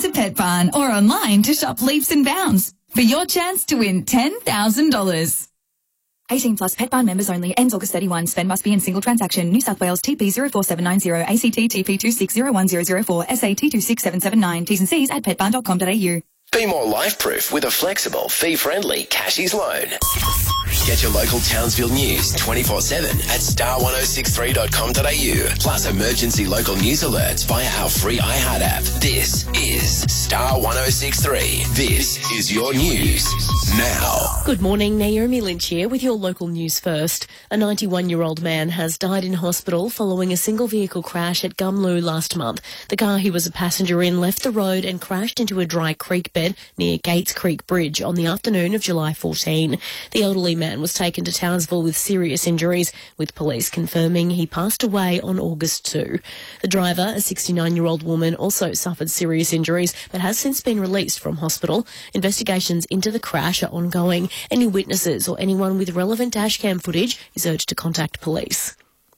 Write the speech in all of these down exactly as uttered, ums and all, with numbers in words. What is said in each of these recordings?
to Pet Barn or online to shop Leaps and Bounds for your chance to win ten thousand dollars. eighteen plus Pet Barn members only. Ends August thirty-first. Spend must be in single transaction. New South Wales T P zero four seven nine zero, A C T T P two six zero one zero zero four, S A T two six seven seven nine. T's and C's at pet barn dot com dot a u. Be more life-proof with a flexible, fee-friendly Cashies loan. Get your local Townsville news twenty-four seven at star one oh six three dot com dot a u. Plus emergency local news alerts via our free iHeart app. This is Star one oh six three. This is your news now. Good morning, Naomi Lynch here with your local news first. A ninety-one-year-old man has died in hospital following a single vehicle crash at Gumloo last month. The car he was a passenger in left the road and crashed into a dry creek bed near Gates Creek Bridge on the afternoon of July fourteenth. The elderly man was taken to Townsville with serious injuries, with police confirming he passed away on August second. The driver, a sixty-nine-year-old woman, also suffered serious injuries but has since been released from hospital. Investigations into the crash are ongoing. Any witnesses or anyone with relevant dashcam footage is urged to contact police.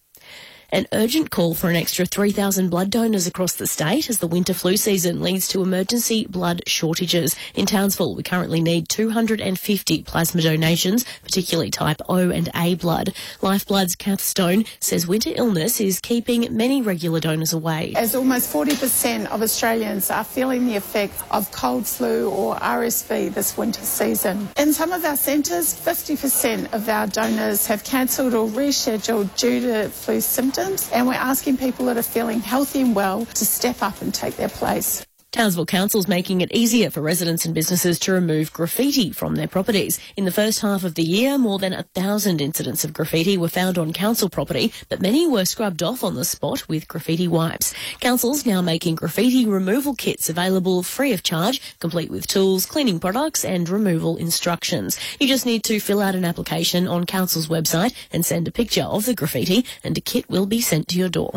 An urgent call for an extra three thousand blood donors across the state as the winter flu season leads to emergency blood shortages. In Townsville, we currently need two hundred fifty plasma donations, particularly type O and A blood. Lifeblood's Kath Stone says winter illness is keeping many regular donors away. As almost forty percent of Australians are feeling the effects of cold flu or R S V this winter season. In some of our centres, fifty percent of our donors have cancelled or rescheduled due to flu symptoms. And we're asking people that are feeling healthy and well to step up and take their place. Townsville Council's making it easier for residents and businesses to remove graffiti from their properties. In the first half of the year, more than a thousand incidents of graffiti were found on council property, but many were scrubbed off on the spot with graffiti wipes. Council's now making graffiti removal kits available free of charge, complete with tools, cleaning products and removal instructions. You just need to fill out an application on council's website and send a picture of the graffiti, and a kit will be sent to your door.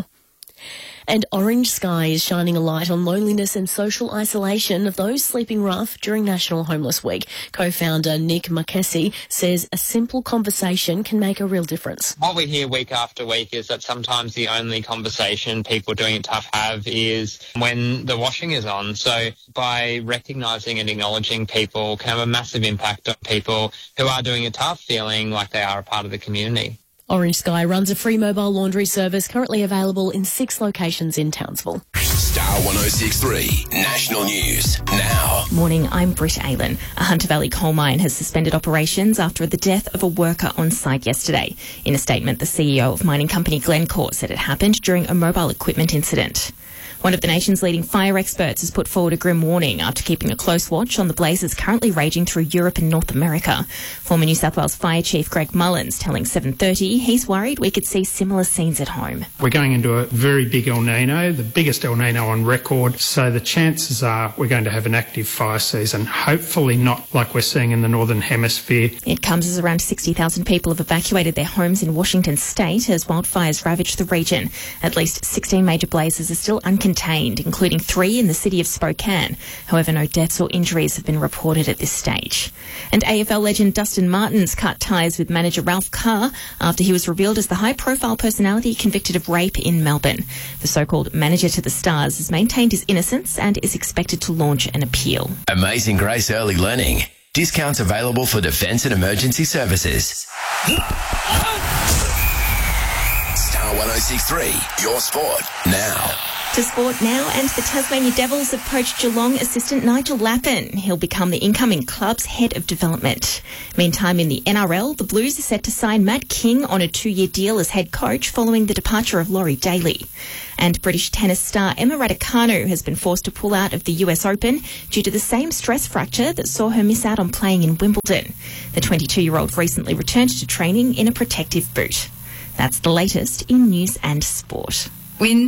And Orange Sky is shining a light on loneliness and social isolation of those sleeping rough during National Homeless Week. Co-founder Nick Marchesi says a simple conversation can make a real difference. What we hear week after week is that sometimes the only conversation people doing it tough have is when the washing is on. So by recognising and acknowledging people can have a massive impact on people who are doing it tough, feeling like they are a part of the community. Orange Sky runs a free mobile laundry service currently available in six locations in Townsville. Star one oh six three National News now. Morning, I'm Britt Aylan. A Hunter Valley coal mine has suspended operations after the death of a worker on site yesterday. In a statement, the C E O of mining company Glencore said it happened during a mobile equipment incident. One of the nation's leading fire experts has put forward a grim warning after keeping a close watch on the blazes currently raging through Europe and North America. Former New South Wales Fire Chief Greg Mullins telling seven thirty he's worried we could see similar scenes at home. We're going into a very big El Nino, the biggest El Nino on record, so the chances are we're going to have an active fire season, hopefully not like we're seeing in the Northern Hemisphere. It comes as around sixty thousand people have evacuated their homes in Washington state as wildfires ravage the region. At least sixteen major blazes are still uncontained, including three in the city of Spokane. However, no deaths or injuries have been reported at this stage. And A F L legend Dustin Martin's cut ties with manager Ralph Carr after he was revealed as the high-profile personality convicted of rape in Melbourne. The so-called manager to the Stars has maintained his innocence and is expected to launch an appeal. Amazing Grace Early Learning. Discounts available for defence and emergency services. Star one oh six three, your sport now. To sport now, and the Tasmania Devils have poached Geelong assistant Nigel Lappin. He'll become the incoming club's head of development. Meantime, in the N R L, the Blues are set to sign Matt King on a two-year deal as head coach following the departure of Laurie Daly. And British tennis star Emma Raducanu has been forced to pull out of the U S Open due to the same stress fracture that saw her miss out on playing in Wimbledon. The twenty-two-year-old recently returned to training in a protective boot. That's the latest in news and sport. Win